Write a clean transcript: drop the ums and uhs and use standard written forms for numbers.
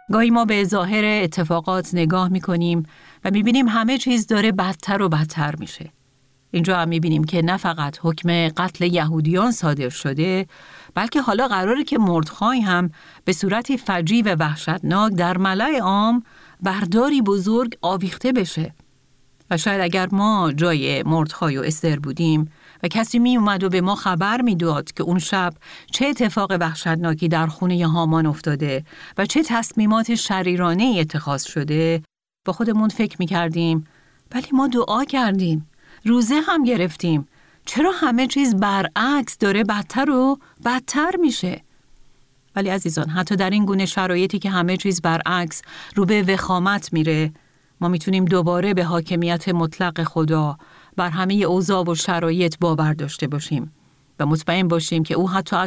گاهی ما به ظاهر اتفاقات نگاه می‌کنیم و می‌بینیم همه چیز داره بدتر و بدتر میشه. اینجا هم می‌بینیم که نه فقط حکم قتل یهودیان صادر شده، بلکه حالا قراره که مردخای هم به صورتی فجیع و وحشتناک در ملأ عام برداری بزرگ آویخته بشه. و شاید اگر ما جای مردخای و استر بودیم و کسی می اومد و به ما خبر میداد که اون شب چه اتفاق وحشتناکی در خونه هامان افتاده و چه تصمیمات شریرانه اتخاذ شده، با خودمون فکر میکردیم ولی ما دعا کردیم، روزه هم گرفتیم، چرا همه چیز برعکس داره بدتر و بدتر میشه؟ ولی عزیزان، حتی در این گونه شرایطی که همه چیز برعکس رو به وخامت میره، ما میتونیم دوباره به حاکمیت مطلق خدا بر همه اوضاع و شرایط باور داشته باشیم و مطمئن باشیم که او حتی از